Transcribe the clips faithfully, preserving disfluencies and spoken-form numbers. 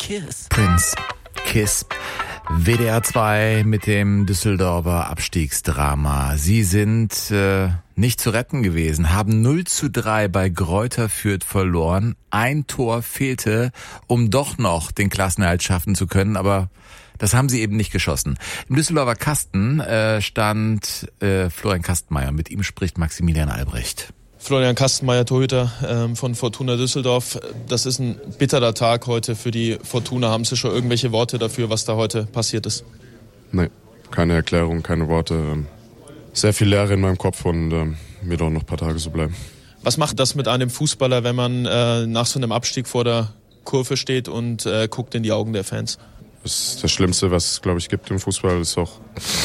Kiss. Prince, Kiss. W D R zwei mit dem Düsseldorfer Abstiegsdrama. Sie sind äh, nicht zu retten gewesen, haben null zu drei bei Greuther Fürth verloren. Ein Tor fehlte, um doch noch den Klassenerhalt schaffen zu können, aber das haben sie eben nicht geschossen. Im Düsseldorfer Kasten äh, stand äh, Florian Kastenmeier. Mit ihm spricht Maximilian Albrecht. Florian Kastenmeier, Torhüter ähm, von Fortuna Düsseldorf. Das ist ein bitterer Tag heute für die Fortuna. Haben Sie schon irgendwelche Worte dafür, was da heute passiert ist? Nein, keine Erklärung, keine Worte. Sehr viel Leere in meinem Kopf und ähm, wird auch noch ein paar Tage so bleiben. Was macht das mit einem Fußballer, wenn man äh, nach so einem Abstieg vor der Kurve steht und äh, guckt in die Augen der Fans? Das ist das Schlimmste, was es, glaube ich, gibt im Fußball. Das ist auch,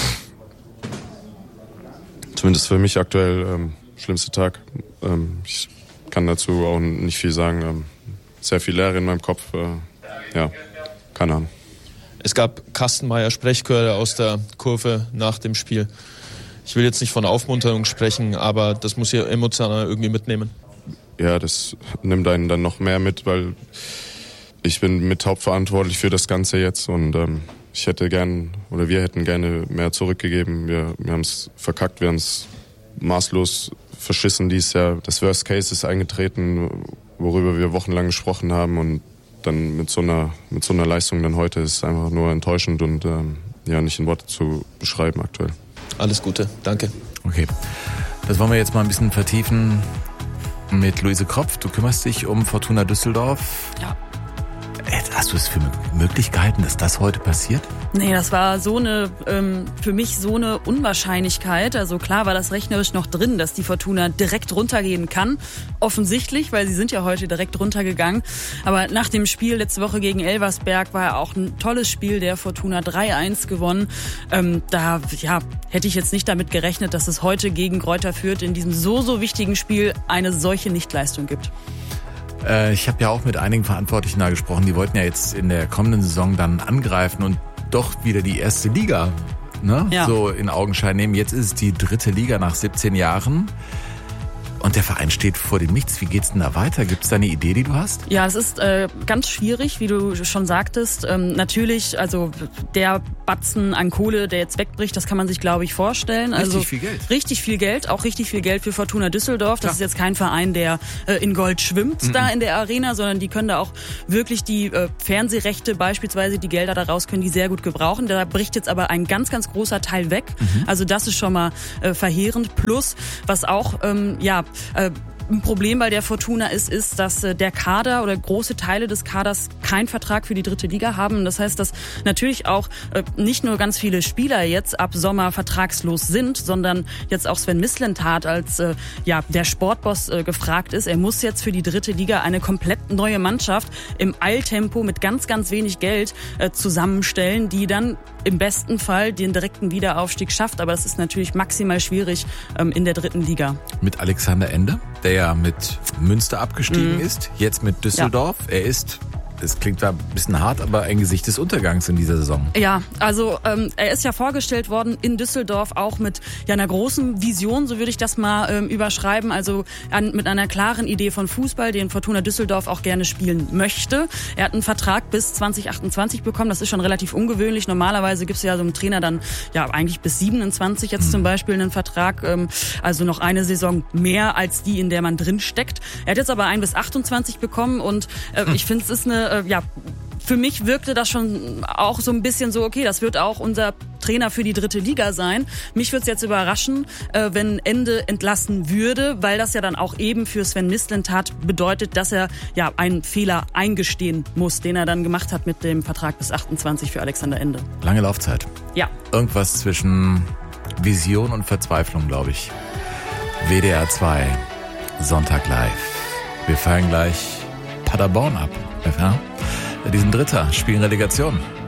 zumindest für mich aktuell, ähm, schlimmste Tag. Ähm, ich kann dazu auch nicht viel sagen. Ähm, sehr viel Leere in meinem Kopf. Äh, ja, keine Ahnung. Es gab Kastenmeier Sprechchöre aus der Kurve nach dem Spiel. Ich will jetzt nicht von Aufmunterung sprechen, aber das muss ihr emotional irgendwie mitnehmen. Ja, das nimmt einen dann noch mehr mit, weil ich bin mit hauptverantwortlich für das Ganze jetzt und ähm, ich hätte gern, oder wir hätten gerne mehr zurückgegeben. Wir, wir haben es verkackt, wir haben es maßlos verschissen dieses Jahr. Das Worst Case ist eingetreten, worüber wir wochenlang gesprochen haben und dann mit so einer, mit so einer Leistung dann heute ist einfach nur enttäuschend und ähm, ja, nicht in Worte zu beschreiben aktuell. Alles Gute, danke. Okay, das wollen wir jetzt mal ein bisschen vertiefen mit Luise Kropf. Du kümmerst dich um Fortuna Düsseldorf. Ja. Hast du es für möglich gehalten, dass das heute passiert? Nee, das war so eine, ähm, für mich so eine Unwahrscheinlichkeit. Also klar war das rechnerisch noch drin, dass die Fortuna direkt runtergehen kann. Offensichtlich, weil sie sind ja heute direkt runtergegangen. Aber nach dem Spiel letzte Woche gegen Elversberg war auch ein tolles Spiel, der Fortuna drei eins gewonnen. Ähm, da ja, hätte ich jetzt nicht damit gerechnet, dass es heute gegen Greuther Fürth in diesem so, so wichtigen Spiel eine solche Nichtleistung gibt. Ich habe ja auch mit einigen Verantwortlichen da gesprochen, die wollten ja jetzt in der kommenden Saison dann angreifen und doch wieder die erste Liga, ne, ja, so in Augenschein nehmen. Jetzt ist es die dritte Liga nach siebzehn Jahren. Und der Verein steht vor dem Nichts. Wie geht's denn da weiter? Gibt's da eine Idee, die du hast? Ja, es ist äh, ganz schwierig, wie du schon sagtest. Ähm, natürlich, also der Batzen an Kohle, der jetzt wegbricht, das kann man sich, glaube ich, vorstellen. Richtig also, viel Geld. Richtig viel Geld, auch richtig viel Geld für Fortuna Düsseldorf. Das Klar. ist jetzt kein Verein, der äh, in Gold schwimmt mhm. da in der Arena, sondern die können da auch wirklich die äh, Fernsehrechte beispielsweise, die Gelder daraus können die sehr gut gebrauchen. Da bricht jetzt aber ein ganz, ganz großer Teil weg. Mhm. Also das ist schon mal äh, verheerend. Plus, was auch, ähm, ja, Äh, ein Problem bei der Fortuna ist, ist, dass äh, der Kader oder große Teile des Kaders keinen Vertrag für die dritte Liga haben. Das heißt, dass natürlich auch äh, nicht nur ganz viele Spieler jetzt ab Sommer vertragslos sind, sondern jetzt auch Sven Mislintat als äh, ja der Sportboss äh, gefragt ist. Er muss jetzt für die dritte Liga eine komplett neue Mannschaft im Eiltempo mit ganz, ganz wenig Geld äh, zusammenstellen, die dann im besten Fall den direkten Wiederaufstieg schafft. Aber das ist natürlich maximal schwierig ähm, in der dritten Liga. Mit Alexander Ende, der ja mit Münster abgestiegen Mhm. ist, jetzt mit Düsseldorf. Ja. Er ist, es klingt da ein bisschen hart, aber ein Gesicht des Untergangs in dieser Saison. Ja, also ähm, er ist ja vorgestellt worden in Düsseldorf auch mit ja einer großen Vision, so würde ich das mal ähm, überschreiben, also an, mit einer klaren Idee von Fußball, den Fortuna Düsseldorf auch gerne spielen möchte. Er hat einen Vertrag bis zwanzig achtundzwanzig bekommen, das ist schon relativ ungewöhnlich. Normalerweise gibt es ja so einem Trainer dann ja eigentlich bis siebenundzwanzig jetzt mhm. zum Beispiel einen Vertrag, ähm, also noch eine Saison mehr als die, in der man drin steckt. Er hat jetzt aber einen bis achtundzwanzig bekommen und äh, mhm. ich finde, es ist eine ja, für mich wirkte das schon auch so ein bisschen so, okay, das wird auch unser Trainer für die dritte Liga sein. Mich würde es jetzt überraschen, äh, wenn Ende entlassen würde, weil das ja dann auch eben für Sven Mislintat bedeutet, dass er ja einen Fehler eingestehen muss, den er dann gemacht hat mit dem Vertrag bis achtundzwanzig für Alexander Ende. Lange Laufzeit. Ja. Irgendwas zwischen Vision und Verzweiflung, glaube ich. W D R zwei, Sonntag live. Wir feiern gleich Paderborn ab. Ja, die sind Dritter, spielen Relegation.